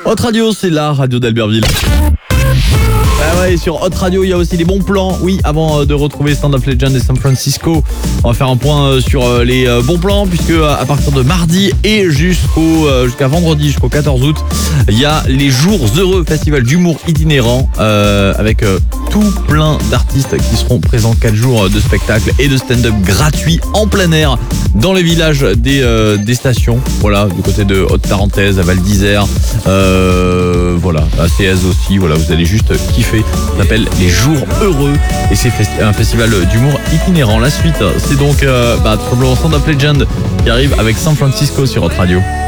Hot Radio, c'est la radio d'Albertville. Ah ouais, sur Hot Radio, il y a aussi les bons plans. Oui, avant de retrouver Stand Up Legend et San Francisco, on va faire un point sur les bons plans, puisque à partir de mardi et jusqu'à vendredi, jusqu'au 14 août, il y a les Jours Heureux, festival d'humour itinérant, avec tout plein d'artistes qui seront présents, 4 jours de spectacle et de stand-up gratuit en plein air dans les villages des stations. Voilà, du côté de Haute-Tarentaise, à Val d'Isère, voilà, à Céez aussi. Voilà, vous allez juste kiffer. Ça s'appelle les Jours Heureux et c'est un festival d'humour itinérant. La suite, c'est donc tout simplement Stand Up Legend qui arrive avec San Francisco sur Hot Radio.